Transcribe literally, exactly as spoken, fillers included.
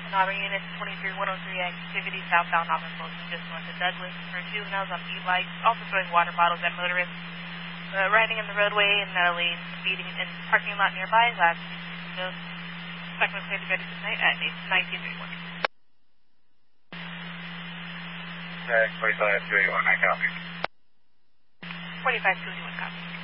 Auburn units twenty-three one oh three activity southbound Auburn Post just north of Douglas for juveniles on beat lights, also throwing water bottles at motorists, uh, riding in the roadway and uh, lane, speeding in parking lot nearby. Last no second cleared to ready tonight at nineteen thirty-one. forty-five two eighty-one, I copy. forty-five two eighty-one, copy.